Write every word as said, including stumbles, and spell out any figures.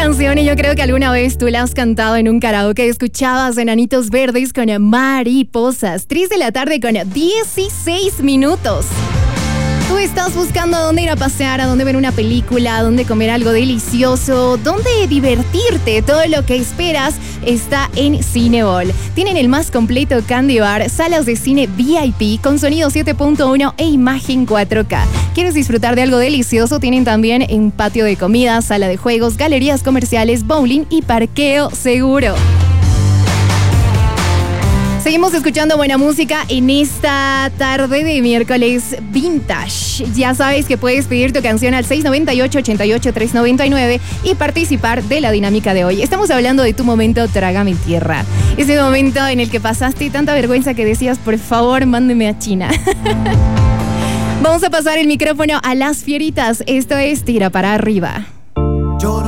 canción y yo creo que alguna vez tú la has cantado en un karaoke. Escuchabas Enanitos Verdes con Mariposas. tres de la tarde con dieciséis minutos. Tú estás buscando a dónde ir a pasear, a dónde ver una película, a dónde comer algo delicioso, dónde divertirte. Todo lo que esperas está en Cinebol. Tienen el más completo candy bar, salas de cine V I P con sonido siete punto uno e imagen cuatro K. ¿Quieres disfrutar de algo delicioso? Tienen también un patio de comida, sala de juegos, galerías comerciales, bowling y parqueo seguro. Seguimos escuchando buena música en esta tarde de miércoles vintage. Ya sabes que puedes pedir tu canción al seis nueve ocho, ocho ocho, tres nueve nueve y participar de la dinámica de hoy. Estamos hablando de tu momento Trágame Tierra. Ese momento en el que pasaste tanta vergüenza que decías, por favor, mándeme a China. Vamos a pasar el micrófono a las fieritas. Esto es Tira para Arriba.